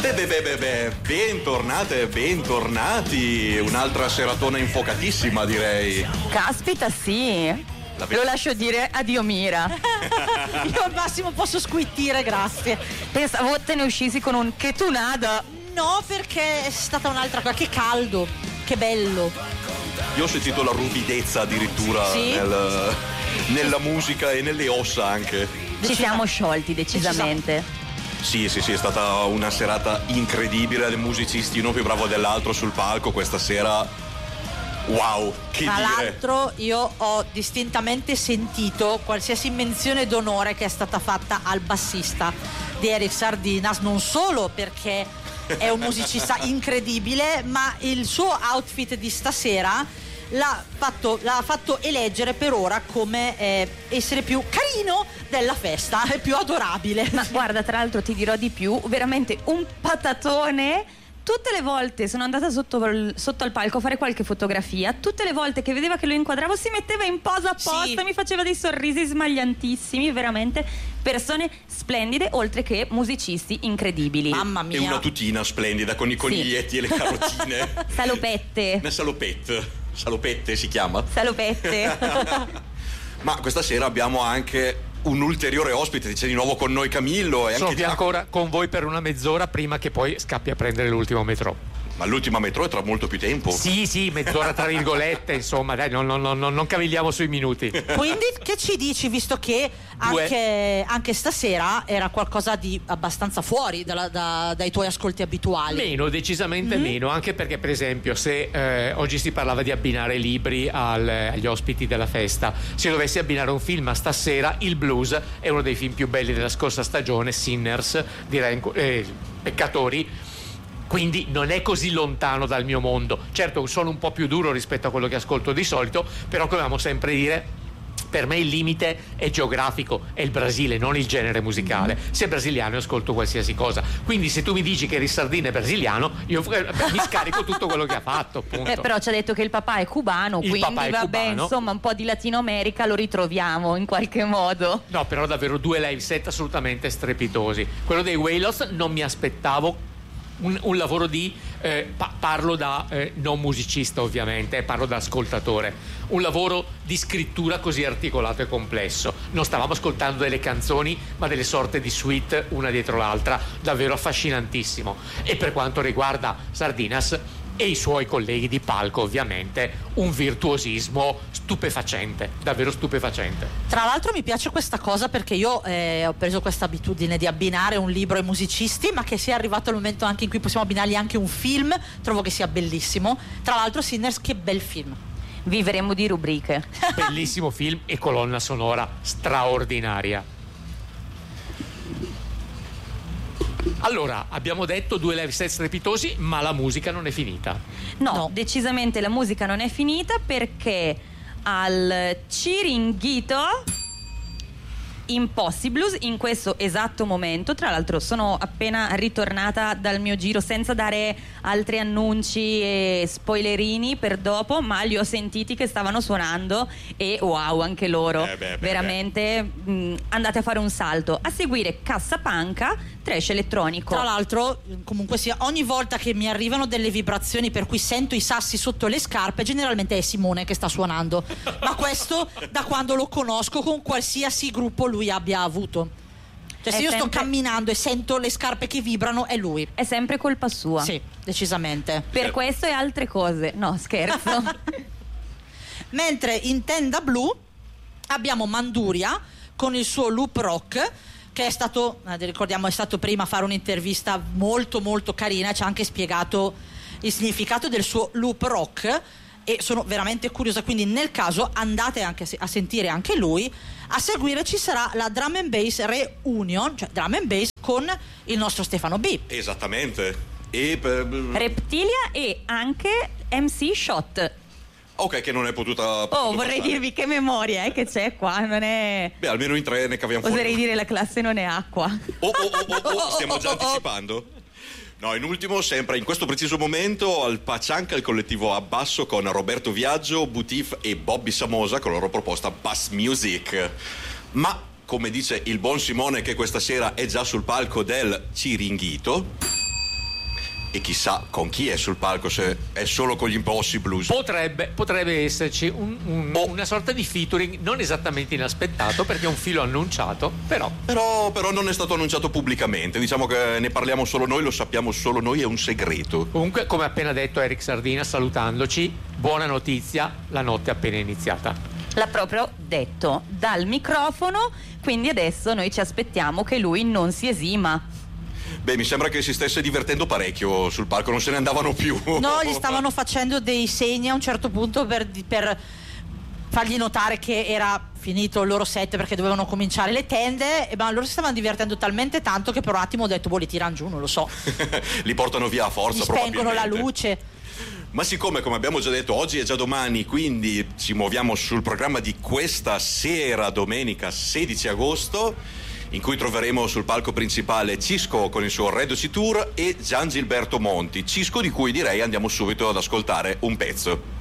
Bentornate e bentornati. Un'altra seratona infocatissima, direi. Caspita, sì. Lo lascio dire a Dio Mira. Io al massimo posso squittire, grazie. Pensavo te ne uscissi con un che tu nada. No, perché è stata un'altra cosa. Che caldo, che bello. Io ho sentito la ruvidezza addirittura, sì? Nella musica e nelle ossa anche. Ci siamo sciolti decisamente. Sì, è stata una serata incredibile, dei musicisti uno più bravo dell'altro sul palco questa sera. Wow, che Tra dire. l'altro io ho distintamente sentito qualsiasi menzione d'onore che è stata fatta al bassista di Eric Sardinas, non solo perché è un musicista incredibile, ma il suo outfit di stasera l'ha fatto eleggere per ora come essere più carino della festa, più adorabile. Ma guarda, tra l'altro ti dirò di più, veramente un patatone. Tutte le volte sono andata sotto al palco a fare qualche fotografia, tutte le volte che vedeva che lo inquadravo si metteva in posa apposta, sì. Mi faceva dei sorrisi smagliantissimi, veramente persone splendide, oltre che musicisti incredibili. Mamma mia. E una tutina splendida con i coniglietti e le carotine. Salopette. Una salopette si chiama? Salopette. Ma questa sera abbiamo anche un ulteriore ospite, c'è di nuovo con noi Camillo. E sono ancora con voi per una mezz'ora prima che poi scappi a prendere l'ultimo metro. Ma l'ultima metro è tra molto più tempo. Sì, mezz'ora tra virgolette, insomma, dai, non cavigliamo sui minuti. Quindi che ci dici, visto che anche stasera era qualcosa di abbastanza fuori dai tuoi ascolti abituali? Decisamente meno, anche perché per esempio se oggi si parlava di abbinare libri agli ospiti della festa, se dovessi abbinare un film a stasera, il blues è uno dei film più belli della scorsa stagione, Sinners, direi Peccatori. Quindi non è così lontano dal mio mondo. Certo, sono un po' più duro rispetto a quello che ascolto di solito, però come amo sempre dire, per me il limite è geografico, è il Brasile, non il genere musicale. Se è brasiliano ascolto qualsiasi cosa. Quindi se tu mi dici che Eric Sardina è brasiliano, io mi scarico tutto quello che ha fatto, appunto. Però ci ha detto che il papà è cubano, quindi vabbè, insomma, un po' di Latino America lo ritroviamo in qualche modo. No, però davvero 2 live set assolutamente strepitosi. Quello dei Wailers non mi aspettavo un lavoro di parlo da non musicista, ovviamente, parlo da ascoltatore, un lavoro di scrittura così articolato e complesso. Non stavamo ascoltando delle canzoni, ma delle sorte di suite una dietro l'altra, davvero affascinantissimo. E per quanto riguarda Sardinas e i suoi colleghi di palco, ovviamente un virtuosismo stupefacente, davvero stupefacente. Tra l'altro mi piace questa cosa perché io ho preso questa abitudine di abbinare un libro ai musicisti, ma che sia arrivato il momento anche in cui possiamo abbinargli anche un film, trovo che sia bellissimo. Tra l'altro Sinners, che bel film. Vivremo di rubriche. Bellissimo film e colonna sonora straordinaria. Allora, abbiamo detto 2 live set strepitosi, ma la musica non è finita. No, decisamente la musica non è finita, perché al Ciringhito Impossibles in questo esatto momento, tra l'altro sono appena ritornata dal mio giro senza dare altri annunci e spoilerini per dopo, ma li ho sentiti che stavano suonando e wow, anche loro veramente andate a fare un salto. A seguire Cassapanca, trash elettronico. Tra l'altro comunque sia, ogni volta che mi arrivano delle vibrazioni per cui sento i sassi sotto le scarpe, generalmente è Simone che sta suonando, ma questo da quando lo conosco, con qualsiasi gruppo lui abbia avuto. Cioè, se io sto camminando e sento le scarpe che vibrano, è lui. È sempre colpa sua. Sì, decisamente. Per questo e altre cose. No, scherzo. Mentre in tenda blu abbiamo Manduria con il suo loop rock, che è stato, ricordiamo, è stato prima a fare un'intervista molto molto carina, ci ha anche spiegato il significato del suo loop rock e sono veramente curiosa, quindi nel caso andate anche a sentire anche lui. A seguire ci sarà la Drum and Bass Reunion, cioè Drum and Bass con il nostro Stefano B. Esattamente. Reptilia e anche MC Shot. Ok, che non è potuta vorrei passare. dirvi che memoria che c'è qua, non è... Beh, almeno in 3 ne caviamo fuori. Oserei dire la classe non è acqua. Stiamo già anticipando. No, in ultimo, sempre in questo preciso momento, al Paccianca il collettivo Abbasso con Roberto Viaggio, Butif e Bobby Samosa con la loro proposta Bass Music. Ma, come dice il buon Simone che questa sera è già sul palco del Ciringhito, E chissà con chi è sul palco, se è solo con gli Impossible Blues. Potrebbe esserci una sorta di featuring non esattamente inaspettato, perché è un filo annunciato, però non è stato annunciato pubblicamente. Diciamo che ne parliamo solo noi, lo sappiamo solo noi, è un segreto. Comunque, come appena detto Eric Sardina salutandoci, buona notizia, la notte è appena iniziata. L'ha proprio detto dal microfono, quindi adesso noi ci aspettiamo che lui non si esima. Beh, mi sembra che si stesse divertendo parecchio sul palco, non se ne andavano più. No, gli stavano facendo dei segni a un certo punto per fargli notare che era finito il loro set, perché dovevano cominciare le tende, ma loro si stavano divertendo talmente tanto che per un attimo ho detto, li tirano giù, non lo so. Li portano via a forza, gli spengono la luce. Ma siccome, come abbiamo già detto, oggi è già domani, quindi ci muoviamo sul programma di questa sera, domenica 16 agosto, in cui troveremo sul palco principale Cisco con il suo Reduci Tour e Gian Gilberto Monti. Cisco di cui direi andiamo subito ad ascoltare un pezzo.